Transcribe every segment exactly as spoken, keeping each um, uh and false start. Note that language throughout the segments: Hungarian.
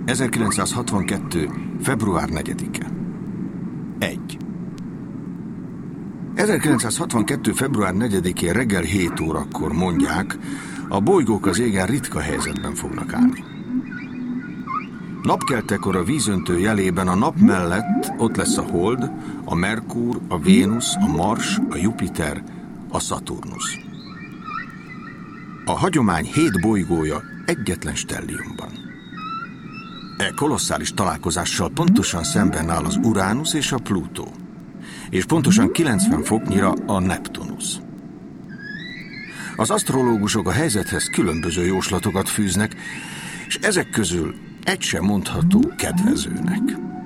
ezerkilencszázhatvankettő. február negyedike. egy. ezerkilencszázhatvankettő. február negyedikén reggel hét órakor mondják, a bolygók az égen ritka helyzetben fognak állni. Napkeltekor a vízöntő jelében a nap mellett ott lesz a Hold, a Merkur, a Vénusz, a Mars, a Jupiter, a Szaturnusz. A hagyomány hét bolygója egyetlen stelliumban. E kolosszális találkozással pontosan szemben áll az Uránusz és a Plutó, és pontosan kilencven foknyira a Neptunusz. Az asztrológusok a helyzethez különböző jóslatokat fűznek, és ezek közül egy sem mondható kedvezőnek.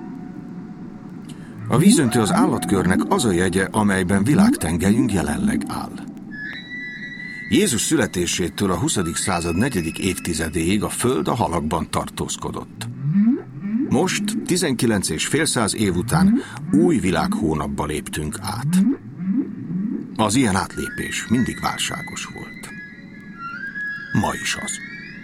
A vízöntő az állatkörnek az a jegye, amelyben világtengelyünk jelenleg áll. Jézus születésétől a huszadik század negyedik évtizedéig a Föld a halakban tartózkodott. Most, tizenkilenc és fél száz év után új világhónapba léptünk át. Az ilyen átlépés mindig válságos volt. Ma is az.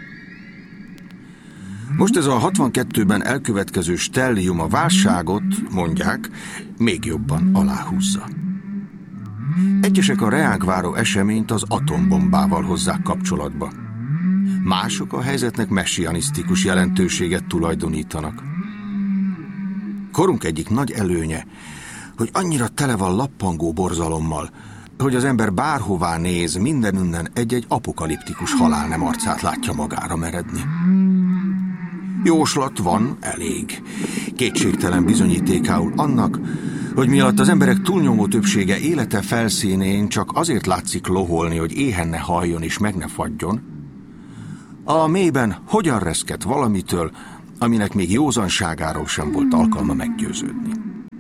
Most ez a hatvankettőben elkövetkező stellium a válságot, mondják, még jobban aláhúzza. Egyesek a reánk váró eseményt az atombombával hozzák kapcsolatba. Mások a helyzetnek messianisztikus jelentőséget tulajdonítanak. Korunk egyik nagy előnye, hogy annyira tele van lappangó borzalommal, hogy az ember bárhová néz, mindenünnen egy-egy apokaliptikus halálnem arcát látja magára meredni. Jóslat van, elég. Kétségtelen bizonyítékául annak, hogy miatt az emberek túlnyomó többsége élete felszínén csak azért látszik loholni, hogy éhen ne halljon és meg ne fagyjon, a mélyben hogyan reszket valamitől, aminek még józanságáról sem volt alkalma meggyőződni.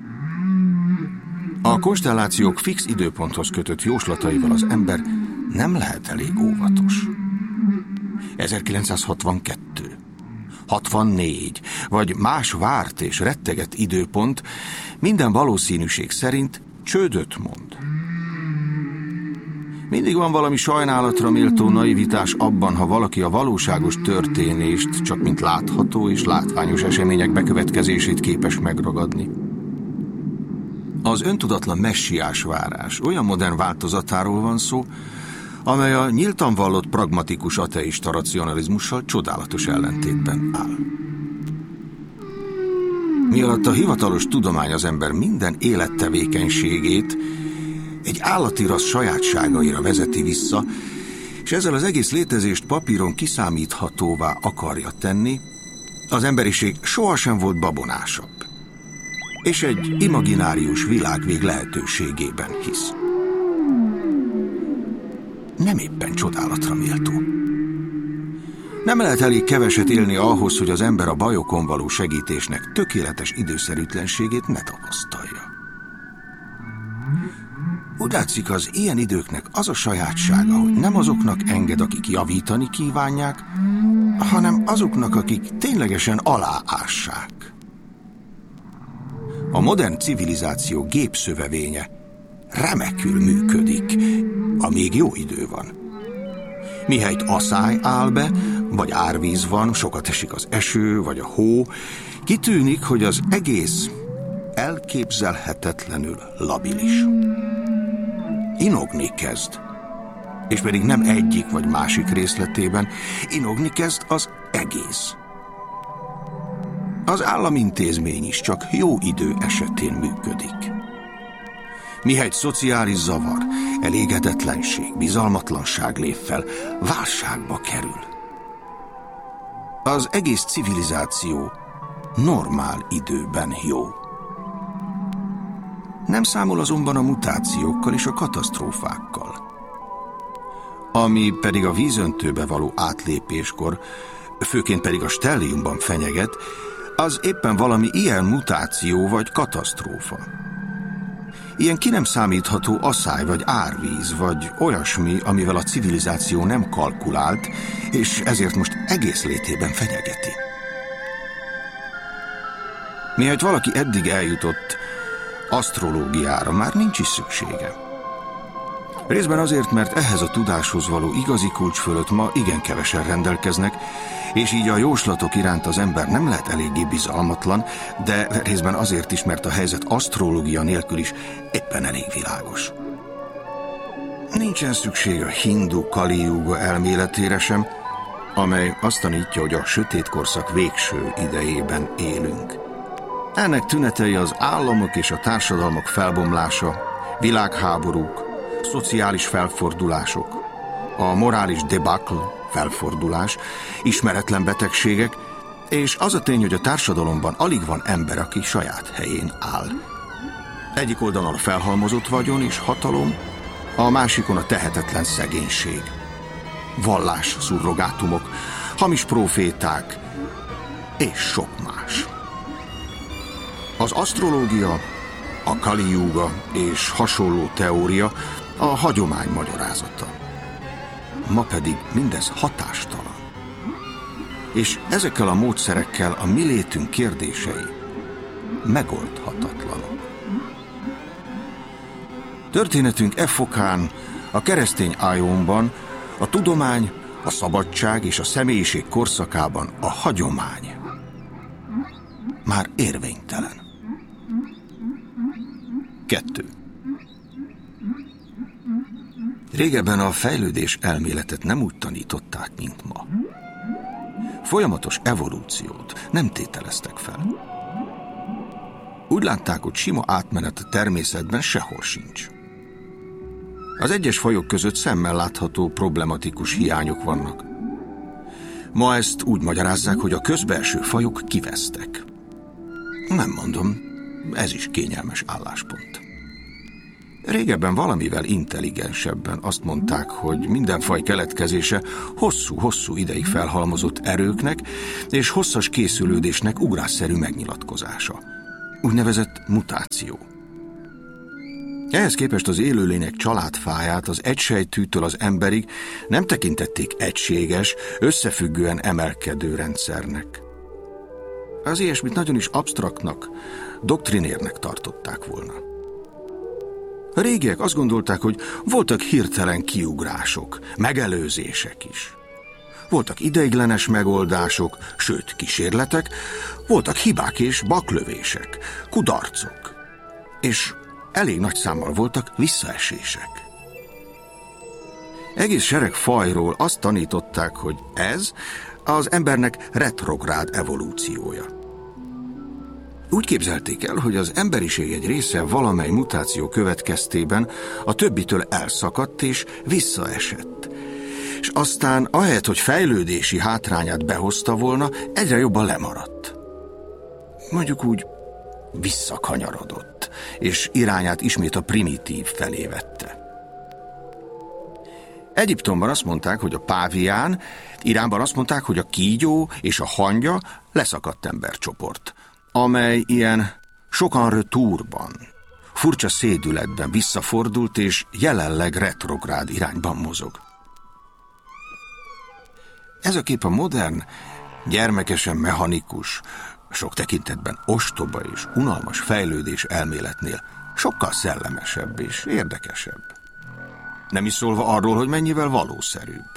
A konstellációk fix időponthoz kötött jóslataival az ember nem lehet elég óvatos. ezerkilencszázhatvankettő, hatvannégy, vagy más várt és rettegett időpont minden valószínűség szerint csődöt mond. Mindig van valami sajnálatra méltó naivitás abban, ha valaki a valóságos történést csak mint látható és látványos események bekövetkezését képes megragadni. Az öntudatlan messiás várás olyan modern változatáról van szó, amely a nyíltan vallott pragmatikus ateista racionalizmussal csodálatos ellentétben áll. Miatt a hivatalos tudomány az ember minden élettevékenységét egy állati rassz sajátságaira vezeti vissza, és ezzel az egész létezést papíron kiszámíthatóvá akarja tenni, az emberiség sohasem volt babonásabb, és egy imaginárius világvég lehetőségében hisz. Nem éppen csodálatra méltó. Nem lehet elég keveset élni ahhoz, hogy az ember a bajokon való segítésnek tökéletes időszerűtlenségét ne tapasztalja. Úgy látszik, az ilyen időknek az a sajátsága, hogy nem azoknak enged, akik javítani kívánják, hanem azoknak, akik ténylegesen aláássák. A modern civilizáció gépszövevénye remekül működik, amíg jó idő van. Mihelyt aszály áll be, vagy árvíz van, sokat esik az eső, vagy a hó, kitűnik, hogy az egész elképzelhetetlenül labilis. Inogni kezd, és pedig nem egyik vagy másik részletében, inogni kezd az egész. Az államintézmény is csak jó idő esetén működik. Mihelyt szociális zavar, elégedetlenség, bizalmatlanság lép fel, válságba kerül. Az egész civilizáció normál időben jó. Nem számol azonban a mutációkkal és a katasztrófákkal. Ami pedig a vízöntőbe való átlépéskor, főként pedig a stelliumban fenyeget, az éppen valami ilyen mutáció vagy katasztrófa. Ilyen ki nem számítható aszály vagy árvíz, vagy olyasmi, amivel a civilizáció nem kalkulált, és ezért most egész létében fenyegeti. Mihelyt valaki eddig eljutott, asztrológiára már nincs is szüksége. Részben azért, mert ehhez a tudáshoz való igazi kulcs fölött ma igen kevesen rendelkeznek, és így a jóslatok iránt az ember nem lehet eléggé bizalmatlan, de részben azért is, mert a helyzet asztrológia nélkül is éppen elég világos. Nincsen szükség a hindu Kali Yuga elméletére sem, amely azt tanítja, hogy a sötét korszak végső idejében élünk. Ennek tünetei az államok és a társadalmak felbomlása, világháborúk, szociális felfordulások, a morális debakl, felfordulás, ismeretlen betegségek, és az a tény, hogy a társadalomban alig van ember, aki saját helyén áll. Egyik oldalon a felhalmozott vagyon és hatalom, a másikon a tehetetlen szegénység. Vallás szurrogátumok, hamis proféták és sok más. Az asztrológia, a Kali Yuga és hasonló teória a hagyomány magyarázata. Ma pedig mindez hatástalan. És ezekkel a módszerekkel a mi létünk kérdései megoldhatatlanok. Történetünk e fokán, a keresztény ájonban, a tudomány, a szabadság és a személyiség korszakában a hagyomány már érvénytelen. Kettő. Régebben a fejlődés elméletet nem úgy tanították, mint ma. Folyamatos evolúciót nem tételeztek fel. Úgy látták, hogy sima átmenet a természetben sehol sincs. Az egyes fajok között szemmel látható problematikus hiányok vannak. Ma ezt úgy magyarázzák, hogy a közbelső fajok kivesztek. Nem mondom, ez is kényelmes álláspont. Régebben valamivel intelligensebben azt mondták, hogy minden faj keletkezése hosszú-hosszú ideig felhalmozott erőknek és hosszas készülődésnek ugrásszerű megnyilatkozása. Úgynevezett mutáció. Ehhez képest az élőlények családfáját az egysejtűtől az emberig nem tekintették egységes, összefüggően emelkedő rendszernek. Az ilyesmit nagyon is absztraktnak, doktrinérnek tartották volna. A régiek azt gondolták, hogy voltak hirtelen kiugrások, megelőzések is. Voltak ideiglenes megoldások, sőt kísérletek, voltak hibák és baklövések, kudarcok, és elég nagy számmal voltak visszaesések. Egész sereg fajról azt tanították, hogy ez az embernek retrográd evolúciója. Úgy képzelték el, hogy az emberiség egy része valamely mutáció következtében a többitől elszakadt és visszaesett. És aztán ahelyett, hogy fejlődési hátrányát behozta volna, egyre jobban lemaradt. Mondjuk úgy visszakanyarodott, és irányát ismét a primitív felé vette. Egyiptomban azt mondták, hogy a pávián, Iránban azt mondták, hogy a kígyó és a hangya leszakadt embercsoport, amely ilyen sokan retourban, furcsa szédületben visszafordult és jelenleg retrográd irányban mozog. Ez a kép a modern, gyermekesen mechanikus, sok tekintetben ostoba és unalmas fejlődés elméletnél sokkal szellemesebb és érdekesebb. Nem is szólva arról, hogy mennyivel valószerűbb.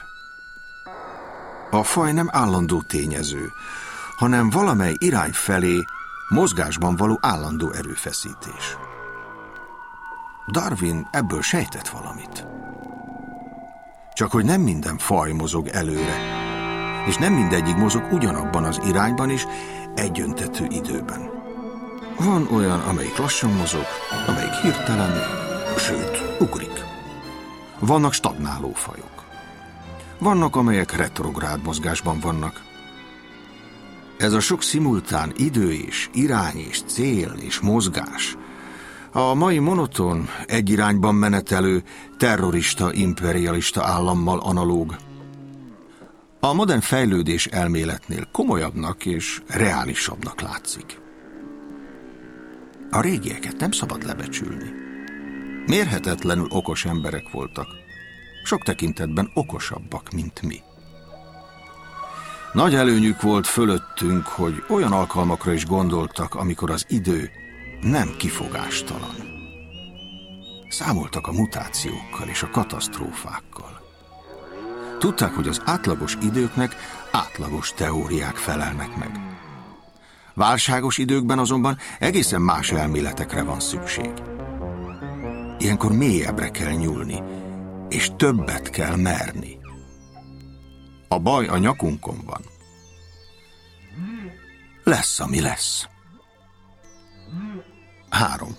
A faj nem állandó tényező, hanem valamely irány felé mozgásban való állandó erőfeszítés. Darwin ebből sejtett valamit. Csak hogy nem minden faj mozog előre, és nem mindegyik mozog ugyanabban az irányban is egyöntetű időben. Van olyan, amelyik lassan mozog, amelyik hirtelen, sőt, ugrik. Vannak stagnáló fajok. Vannak, amelyek retrográd mozgásban vannak. Ez a sok szimultán idő és irány és cél és mozgás a mai monoton, egy irányban menetelő, terrorista, imperialista állammal analóg. A modern fejlődés elméletnél komolyabbnak és reálisabbnak látszik. A régieket nem szabad lebecsülni. Mérhetetlenül okos emberek voltak. Sok tekintetben okosabbak, mint mi. Nagy előnyük volt fölöttünk, hogy olyan alkalmakra is gondoltak, amikor az idő nem kifogástalan. Számoltak a mutációkkal és a katasztrófákkal. Tudták, hogy az átlagos időknek átlagos teóriák felelnek meg. Válságos időkben azonban egészen más elméletekre van szükség. Ilyenkor mélyebbre kell nyúlni, és többet kell merni. A baj a nyakunkon van. Lesz, ami lesz. Három.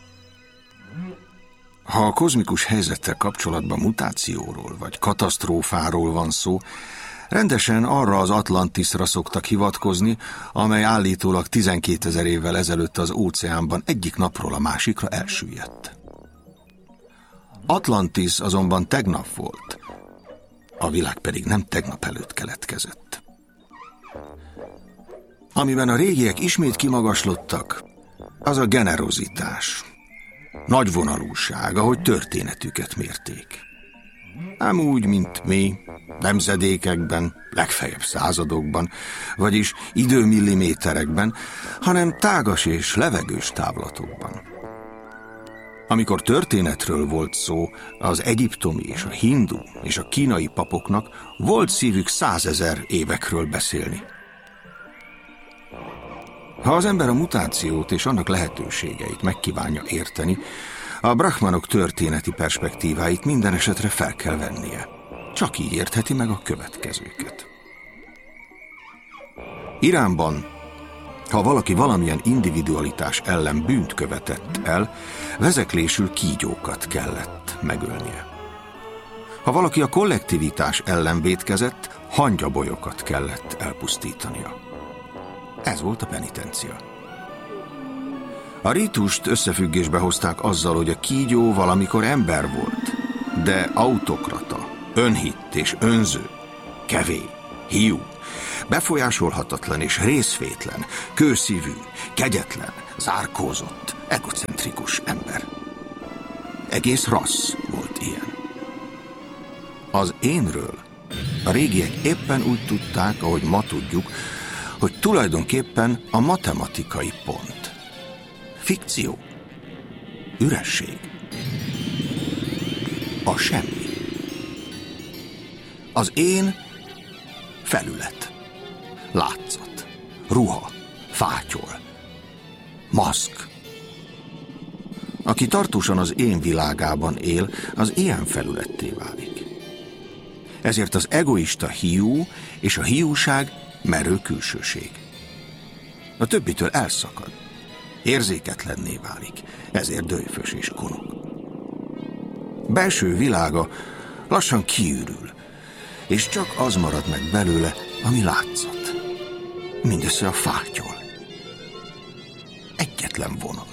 Ha a kozmikus helyzettel kapcsolatban mutációról vagy katasztrófáról van szó, rendesen arra az Atlantisra szoktak hivatkozni, amely állítólag tizenkétezer évvel ezelőtt az óceánban egyik napról a másikra elsüllyedt. Atlantis azonban tegnap volt, a világ pedig nem tegnap előtt keletkezett. Amiben a régiek ismét kimagaslottak, az a generozitás, nagyvonalúság, ahogy történetüket mérték. Nem úgy, mint mi, nemzedékekben, legfeljebb századokban, vagyis időmilliméterekben, hanem tágas és levegős távlatokban. Amikor történetről volt szó, az egyiptomi és a hindu és a kínai papoknak volt szívük százezer évekről beszélni. Ha az ember a mutációt és annak lehetőségeit megkívánja érteni, a brahmanok történeti perspektíváit minden esetre fel kell vennie. Csak így értheti meg a következőket. Iránban, ha valaki valamilyen individualitás ellen bűnt követett el, vezeklésül kígyókat kellett megölnie. Ha valaki a kollektivitás ellen vétkezett, hangyabolyokat kellett elpusztítania. Ez volt a penitencia. A rítust összefüggésbe hozták azzal, hogy a kígyó valamikor ember volt, de autokrata, önhitt és önző, kevély, hiú, befolyásolhatatlan és részvétlen, kőszívű, kegyetlen, zárkózott, egocentrikus ember. Egész rassz volt ilyen. Az énről a régiek éppen úgy tudták, ahogy ma tudjuk, hogy tulajdonképpen a matematikai pont. Fikció. Üresség. A semmi. Az én felület. Látszat. Ruha. Fátyol. Maszk. Aki tartósan az én világában él, az ilyen felületté válik. Ezért az egoista hiú és a hiúság merő külsőség. A többitől elszakad. Érzéketlenné válik, ezért döjfös és konok. Belső világa lassan kiürül, és csak az marad meg belőle, ami látszat. Mindössze a fátyol. Egyetlen vonal.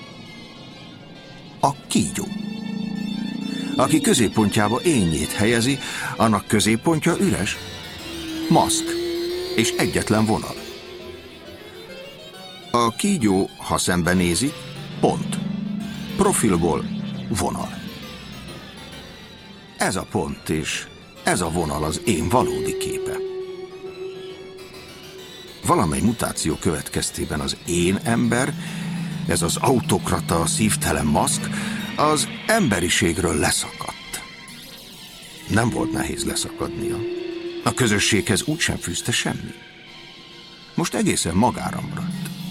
A kígyó. Aki középpontjába énjét helyezi, annak középpontja üres. Maszk és egyetlen vonal. A kígyó, ha szembenézik, pont. Profilból vonal. Ez a pont és ez a vonal az én valódi képe. Valamely mutáció következtében az én ember, ez az autokrata, szívtelen maszk, az emberiségről leszakadt. Nem volt nehéz leszakadnia. A közösséghez úgysem fűzte semmi. Most egészen magára maradt.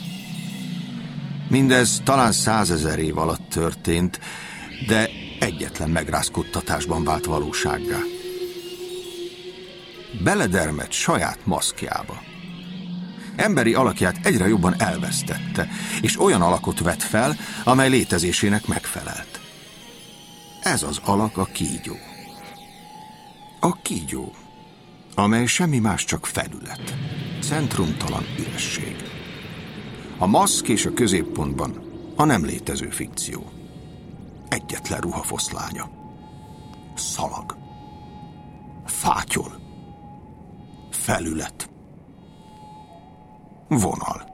Mindez talán százezer év alatt történt, de egyetlen megrázkódtatásban vált valósággá. Beledermedt saját maszkjába. Emberi alakját egyre jobban elvesztette, és olyan alakot vett fel, amely létezésének megfelelt. Ez az alak a kígyó. A kígyó, amely semmi más, csak felület, centrumtalan üresség. A maszk és a középpontban a nem létező fikció. Egyetlen ruhafoszlánya. Szalag. Fátyol. Felület. Vonal.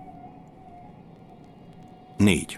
Négy.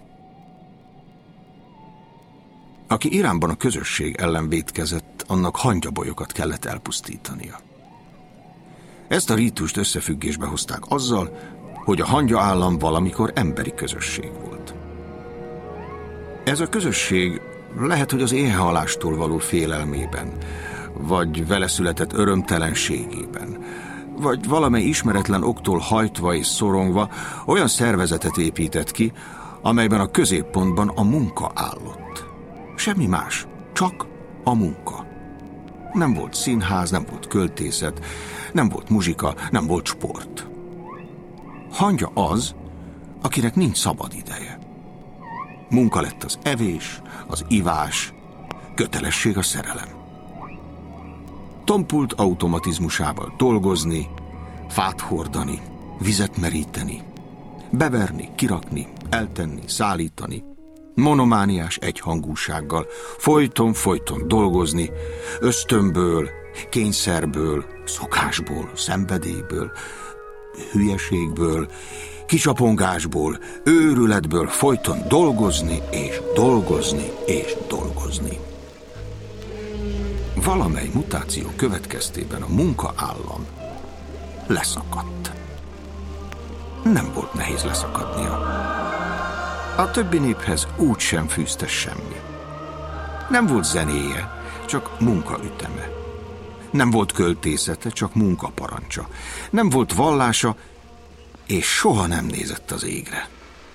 Aki Iránban a közösség ellen vétkezett, annak hangyabolyokat kellett elpusztítania. Ezt a rítust összefüggésbe hozták azzal, hogy a hangya állam valamikor emberi közösség volt. Ez a közösség Lehet, hogy az éhhalástól való félelmében, vagy vele született örömtelenségében, vagy valamely ismeretlen októl hajtva és szorongva olyan szervezetet épített ki, amelyben a középpontban a munka állott. Semmi más, csak a munka. Nem volt színház, nem volt költészet, nem volt muzsika, nem volt sport. Hangya az, akinek nincs szabad ideje. Munka lett az evés, az ivás, kötelesség a szerelem. Tompult automatizmusával dolgozni, fát hordani, vizet meríteni, beverni, kirakni, eltenni, szállítani, monomániás egyhangúsággal, folyton-folyton dolgozni, ösztönből, kényszerből, szokásból, szenvedélyből, hülyeségből, kicsapongásból, őrületből folyton dolgozni és dolgozni és dolgozni. Valamely mutáció következtében a munkaállam leszakadt. Nem volt nehéz leszakadnia. A többi néphez úgy sem fűzte semmi. Nem volt zenéje, csak munkaüteme. Nem volt költészete, csak munkaparancsa. Nem volt vallása, és soha nem nézett az égre.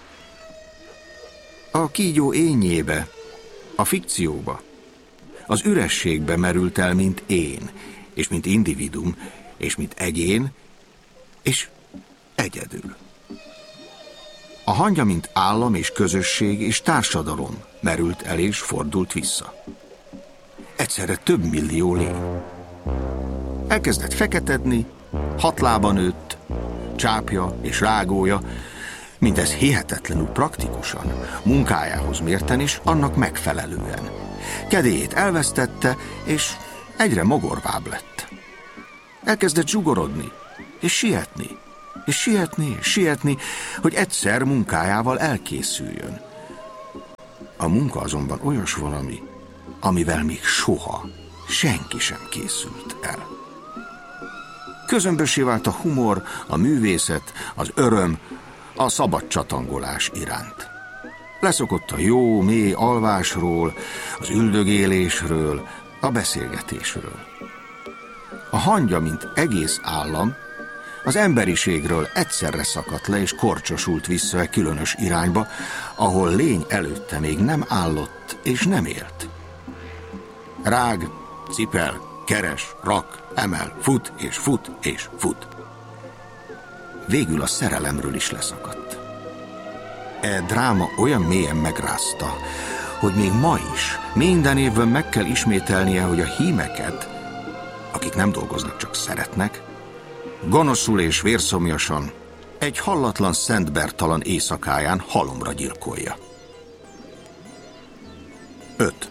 A kígyó énjébe, a fikcióba, az ürességbe merült el, mint én, és mint individum, és mint egyén, és egyedül. A hangya, mint állam és közösség és társadalom merült el és fordult vissza. Egyszerre több millió lény. Elkezdett feketedni, hat lába nőtt, csápja és rágója, mindez hihetetlenül praktikusan, munkájához mérten és annak megfelelően. Kedélyét elvesztette, és egyre mogorvább lett. Elkezdett zsugorodni, és sietni, és sietni, és sietni, hogy egyszer munkájával elkészüljön. A munka azonban olyas valami, amivel még soha senki sem készült el. Közömbössé vált a humor, a művészet, az öröm, a szabad csatangolás iránt. Leszokott a jó, mély alvásról, az üldögélésről, a beszélgetésről. A hangya, mint egész állam, az emberiségről egyszerre szakadt le és korcsosult vissza egy különös irányba, ahol lény előtte még nem állott és nem élt. Rág, cipel, keres, rak, emel, fut és fut és fut. Végül a szerelemről is leszakadt. E dráma olyan mélyen megrázta, hogy még ma is minden évben meg kell ismételnie, hogy a hímeket, akik nem dolgoznak, csak szeretnek, gonoszul és vérszomjasan egy hallatlan szentbertalan éjszakáján halomra gyilkolja. öt.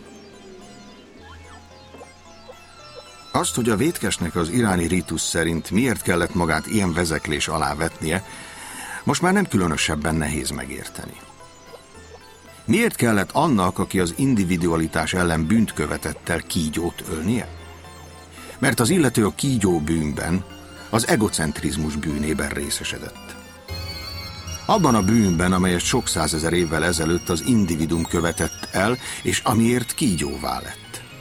Azt, hogy a vétkesnek az iráni rítusz szerint miért kellett magát ilyen vezeklés alá vetnie, most már nem különösebben nehéz megérteni. Miért kellett annak, aki az individualitás ellen bűnt követett el, kígyót ölnie? Mert az illető a kígyó bűnben, az egocentrizmus bűnében részesedett. Abban a bűnben, amelyet sok százezer évvel ezelőtt az individum követett el, és amiért kígyóvá lett.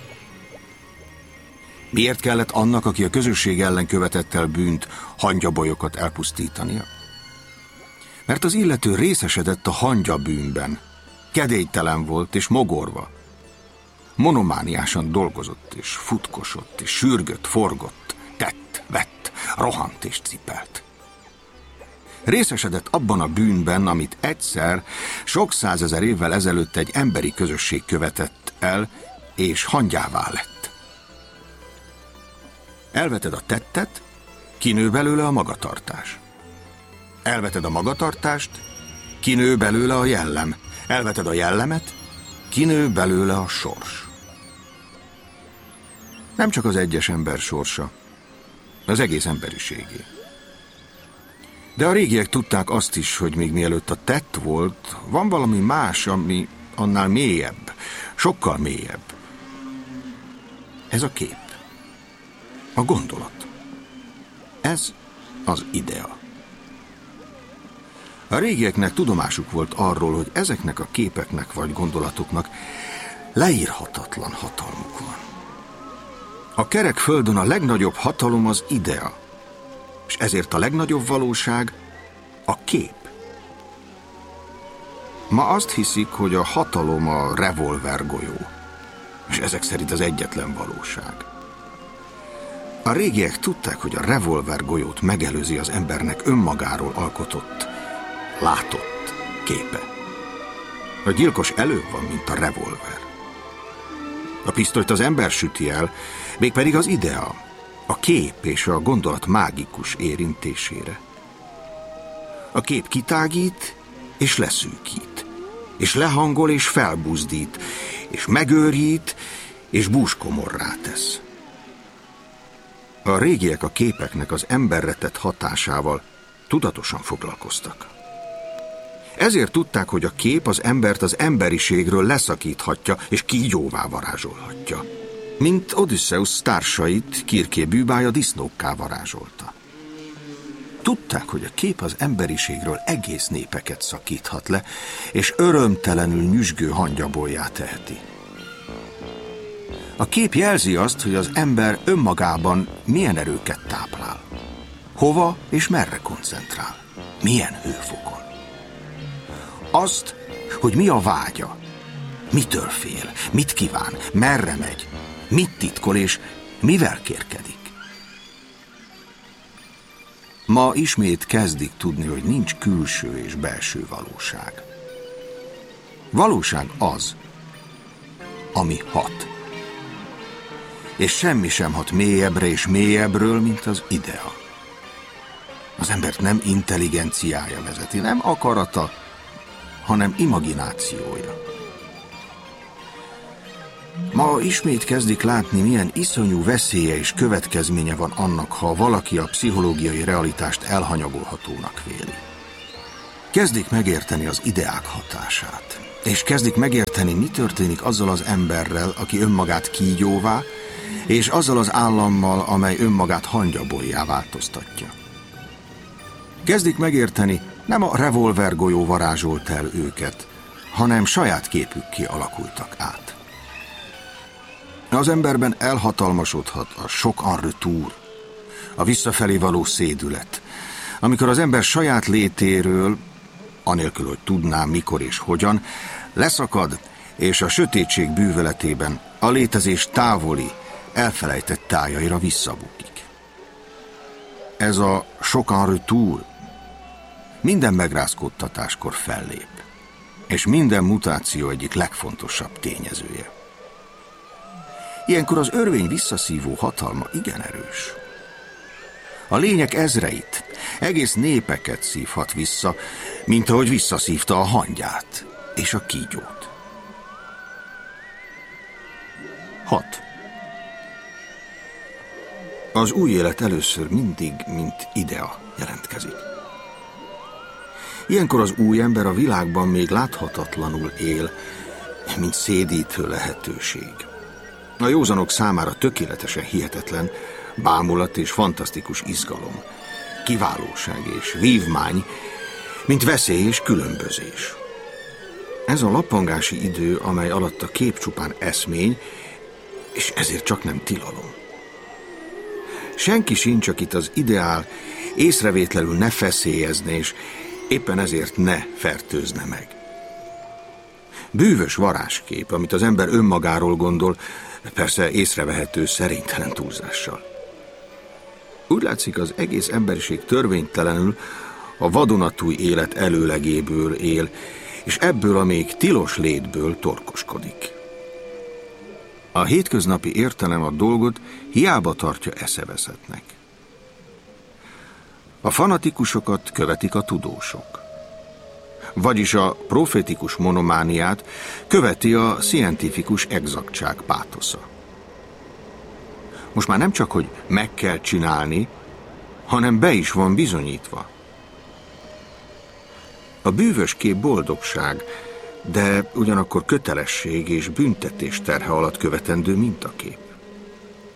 Miért kellett annak, aki a közösség ellen követett el bűnt, hangyabolyokat elpusztítania? Mert az illető részesedett a hangya bűnben, kedélytelen volt és mogorva. Monomániásan dolgozott és futkosott és sürgött, forgott, tett, vett, rohant és cipelt. Részesedett abban a bűnben, amit egyszer, sok százezer évvel ezelőtt egy emberi közösség követett el, és hangyává lett. Elveted a tettet, kinő belőle a magatartás. Elveted a magatartást, kinő belőle a jellem. Elveted a jellemet, kinő belőle a sors. Nem csak az egyes ember sorsa, az egész emberiségé. De a régiek tudták azt is, hogy még mielőtt a tett volt, van valami más, ami annál mélyebb, sokkal mélyebb. Ez a kép. A gondolat. Ez az idea. A régieknek tudomásuk volt arról, hogy ezeknek a képeknek vagy gondolatoknak leírhatatlan hatalmuk van. A kerek földön a legnagyobb hatalom az idea, és ezért a legnagyobb valóság a kép. Ma azt hiszik, hogy a hatalom a revolver golyó, és ezek szerint az egyetlen valóság. A régiek tudták, hogy a revolver golyót megelőzi az embernek önmagáról alkotott, látott képe. A gyilkos előbb van, mint a revolver. A pisztolyt az ember süti el, mégpedig az idea, a kép és a gondolat mágikus érintésére. A kép kitágít és leszűkít, és lehangol és felbuzdít, és megőrít és búskomorrá tesz. A régiek a képeknek az emberre tett hatásával tudatosan foglalkoztak. Ezért tudták, hogy a kép az embert az emberiségről leszakíthatja és kígyóvá varázsolhatja, mint Odüsszeusz társait Kirké bűbája disznókká varázsolta. Tudták, hogy a kép az emberiségről egész népeket szakíthat le, és örömtelenül nyüzsgő hangyabollyá teheti. A kép jelzi azt, hogy az ember önmagában milyen erőket táplál, hova és merre koncentrál, milyen hőfokon. Azt, hogy mi a vágya, mitől fél, mit kíván, merre megy, mit titkol és mivel kérkedik. Ma ismét kezdik tudni, hogy nincs külső és belső valóság. Valóság az, ami hat. És semmi sem hat mélyebbre és mélyebbről, mint az idea. Az embert nem intelligenciája vezeti, nem akarata, hanem imaginációja. Ma ismét kezdik látni, milyen iszonyú veszélye és következménye van annak, ha valaki a pszichológiai realitást elhanyagolhatónak véli. Kezdik megérteni az ideák hatását, és kezdik megérteni, mi történik azzal az emberrel, aki önmagát kígyóvá, és azzal az állammal, amely önmagát hangyabollyá változtatja. Kezdik megérteni, nem a revolver golyó varázsolt el őket, hanem saját képükké alakultak át. Az emberben elhatalmasodhat a sok en retour, a visszafelé való szédület, amikor az ember saját létéről, anélkül, hogy tudná mikor és hogyan, leszakad, és a sötétség bűvöletében a létezés távoli, elfelejtett tájaira visszabukik. Ez a sok en retour minden megrázkódtatáskor fellép, és minden mutáció egyik legfontosabb tényezője. Ilyenkor az örvény visszaszívó hatalma igen erős. A lények ezreit, egész népeket szívhat vissza, mint ahogy visszaszívta a hangyát és a kígyót. hat. Az új élet először mindig, mint idea jelentkezik. Ilyenkor az új ember a világban még láthatatlanul él, mint szédítő lehetőség. A józanok számára tökéletesen hihetetlen, bámulat és fantasztikus izgalom, kiválóság és vívmány, mint veszély és különbözés. Ez a lappangási idő, amely alatt a kép csupán eszmény, és ezért csak nem tilalom. Senki sincs, akit az ideál észrevétlenül ne feszélyezne, és éppen ezért ne fertőzne meg. Bűvös varázskép, amit az ember önmagáról gondol, persze észrevehető szerénytelen túlzással. Úgy látszik, az egész emberiség törvénytelenül a vadonatúj élet előlegéből él, és ebből a még tilos létből torkoskodik. A hétköznapi értelem a dolgot hiába tartja eszeveszettnek. A fanatikusokat követik a tudósok. Vagyis a profetikus monomániát követi a scientifikus exaktság pátosza. Most már nem csak, hogy meg kell csinálni, hanem be is van bizonyítva. A bűvös kép boldogság, de ugyanakkor kötelesség és büntetés terhe alatt követendő mintakép.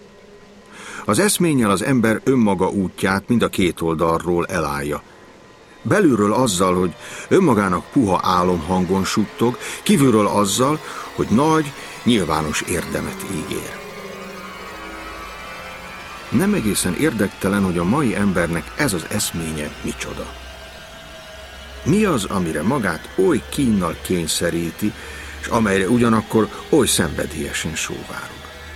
Az eszménnyel az ember önmaga útját mind a két oldalról elállja, Belülről azzal, hogy önmagának puha álomhangon suttog, kívülről azzal, hogy nagy, nyilvános érdemet ígér. Nem egészen érdektelen, hogy a mai embernek ez az eszménye micsoda. Mi az, amire magát oly kínnal kényszeríti, és amelyre ugyanakkor oly szenvedélyesen sóvárog?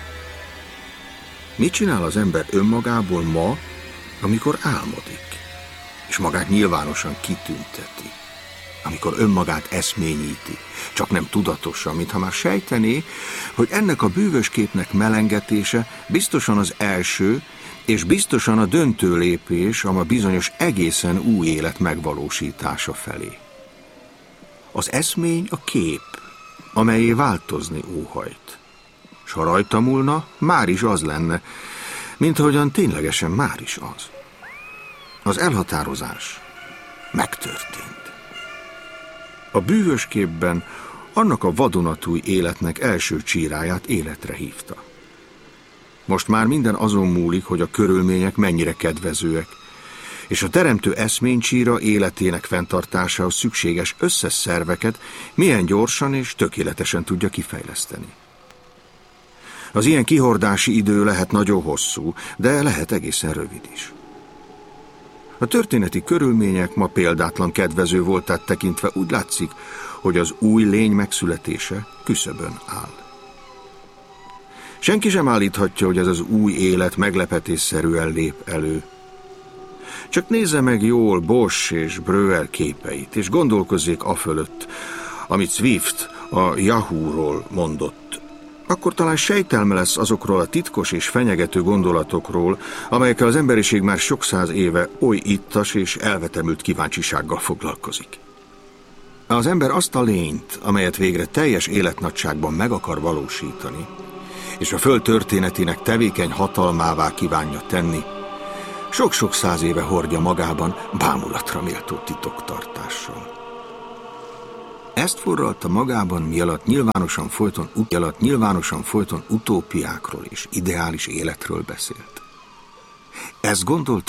Mit csinál az ember önmagából ma, amikor álmodik, és magát nyilvánosan kitünteti, amikor önmagát eszményíti, csak nem tudatosan, mintha már sejtené, hogy ennek a bűvös képnek melengetése biztosan az első, és biztosan a döntő lépés, ama bizonyos egészen új élet megvalósítása felé. Az eszmény a kép, amelyé változni óhajt, s ha rajta múlna, már is az lenne, mint ahogyan ténylegesen már is az. Az elhatározás megtörtént. A bűvös képben annak a vadonatúj életnek első csíráját életre hívta. Most már minden azon múlik, hogy a körülmények mennyire kedvezőek, és a teremtő eszménycsíra életének fenntartásához szükséges összes szerveket milyen gyorsan és tökéletesen tudja kifejleszteni. Az ilyen kihordási idő lehet nagyon hosszú, de lehet egészen rövid is. A történeti körülmények ma példátlan kedvező voltát tekintve úgy látszik, hogy az új lény megszületése küszöbön áll. Senki sem állíthatja, hogy ez az új élet meglepetésszerűen lép elő. Csak nézze meg jól Bosch és Breuer képeit, és gondolkozzék afölött, amit Swift a Yahoo-ról mondott. Akkor talán sejtelme lesz azokról a titkos és fenyegető gondolatokról, amelyekkel az emberiség már sok száz éve oly ittas és elvetemült kíváncsisággal foglalkozik. Az ember azt a lényt, amelyet végre teljes életnagyságban meg akar valósítani, és a föld történetének tevékeny hatalmává kívánja tenni, sok-sok száz éve hordja magában bámulatra méltó titoktartással. Ezt forralta magában, mielőtt nyilvánosan folyton, ut- nyilvánosan folyton utópiákról és ideális életről beszélt. Ezt gondolta